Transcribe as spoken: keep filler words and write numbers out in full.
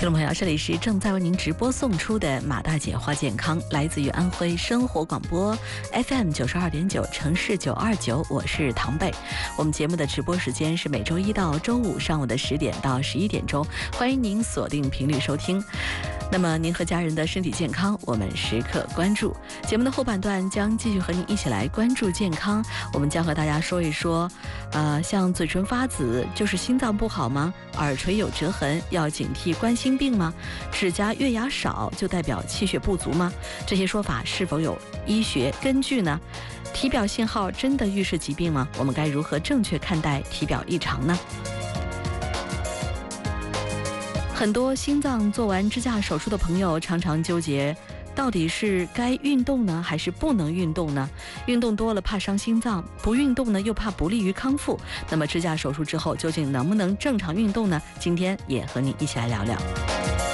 众朋友，这里是正在为您直播送出的马大姐话健康，来自于安徽生活广播 F M 九十二点九城市九二九，我是唐贝。我们节目的直播时间是每周一到周五上午的十点到十一点钟，欢迎您锁定频率收听。那么您和家人的身体健康，我们时刻关注。节目的后半段将继续和您一起来关注健康，我们将和大家说一说，呃，像嘴唇发紫就是心脏不好吗？耳垂有折痕要警惕冠心病吗？指甲月牙少就代表气血不足吗？这些说法是否有医学根据呢？体表信号真的预示疾病吗？我们该如何正确看待体表异常呢？很多心脏做完支架手术的朋友常常纠结，到底是该运动呢，还是不能运动呢？运动多了怕伤心脏，不运动呢又怕不利于康复。那么支架手术之后究竟能不能正常运动呢？今天也和你一起来聊聊。